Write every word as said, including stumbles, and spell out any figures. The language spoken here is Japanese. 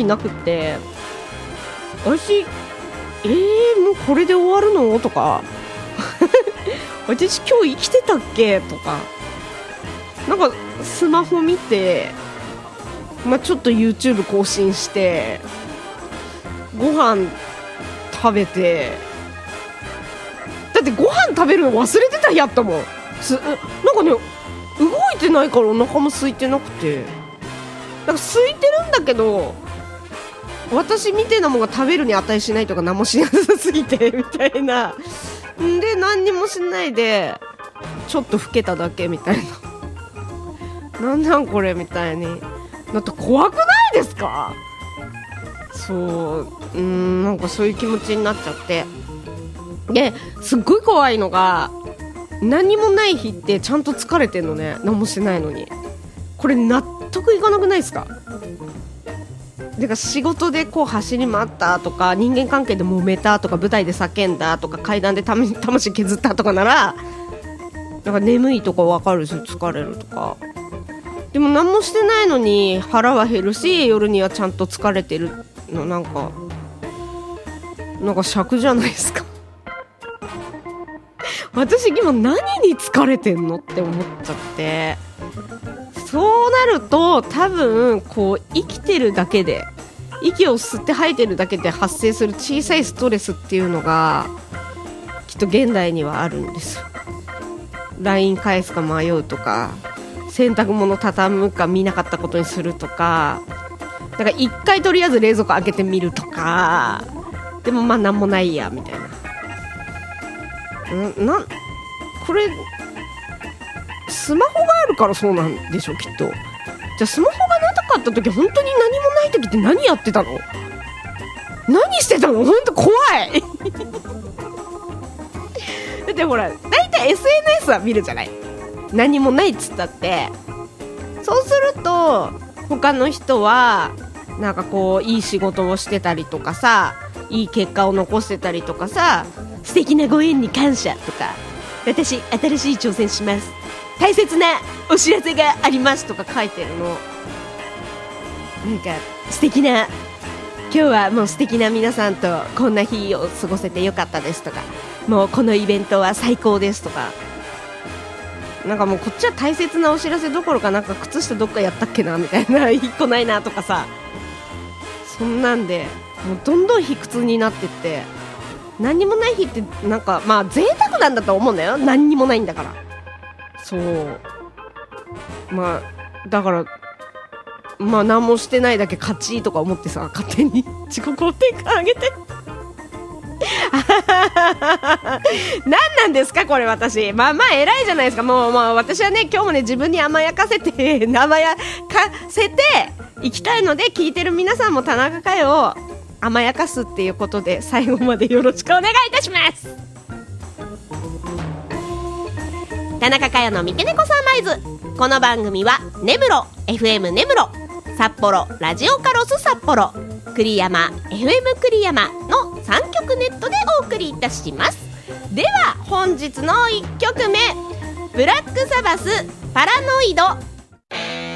時なくって、私えー、もうこれで終わるのとか私今日生きてたっけとか、なんかスマホ見て、まあ、ちょっと YouTube 更新してご飯食べて、だってご飯食べるの忘れてたやったもん。すなんかね、動いてないからお腹も空いてなくて、なんか空いてるんだけど私みてえなもんが食べるに値しないとか何もしなさすぎてみたいな、んで何にもしないでちょっと老けただけみたいな、なんなんこれみたいになって怖くないですか？そう、うーん、なんかそういう気持ちになっちゃって、ですっごい怖いのが、何もない日ってちゃんと疲れてんのね、何もしてないのに。これ納得いかなくないですか？だから仕事でこう走り回ったとか、人間関係で揉めたとか、舞台で叫んだとか、階段で魂削ったとかなら、なんか眠いとか分かるし、疲れるとか。でも何もしてないのに腹は減るし、夜にはちゃんと疲れてるの、なんかなんか尺じゃないですか私今何に疲れてんのって思っちゃって、そうなると多分こう生きてるだけで、息を吸って吐いてるだけで発生する小さいストレスっていうのがきっと現代にはあるんですよ。 ライン 返すか迷うとか、洗濯物畳むか見なかったことにするとか、なんか一回とりあえず冷蔵庫開けてみるとか、でもまあなんもないやみたいな、な、なこれスマホがあるからそうなんでしょきっと。じゃあスマホがなかった時、本当に何もない時って何やってたの？何してたの？本当怖いだってほら、だいたい エスエヌエス は見るじゃない、何もないっつったって。そうすると他の人はなんかこういい仕事をしてたりとかさ、いい結果を残してたりとかさ、素敵なご縁に感謝とか、私新しい挑戦します、大切なお知らせがありますとか書いてるの。なんか素敵な、今日はもう素敵な皆さんとこんな日を過ごせてよかったですとか、もうこのイベントは最高ですとか、なんかもうこっちは大切なお知らせどころか、なんか靴下どっかやったっけなみたいな、一個ないなとかさ、そんなんでもうどんどん卑屈になってって、何にもない日ってなんかまあ贅沢なんだと思うんだよ、何にもないんだから。そう、まあだからまあ何もしてないだけ勝ちとか思ってさ、勝手に自己肯定感上げて何なんですかこれ。私まあまあ偉いじゃないですか。もうまあ私はね、今日もね自分に甘やかせて甘やかせていきたいので、聞いてる皆さんも田中佳代を甘やかすっていうことで最後までよろしくお願いいたします。田中佳代の三毛猫サンライズ。この番組は根室 エフエム 根室、札幌ラジオカロス札幌、栗山 エフエム 栗山のさんきょくネットでお送りいたします。では本日のいっきょくめ、ブラックサバスパラノイド。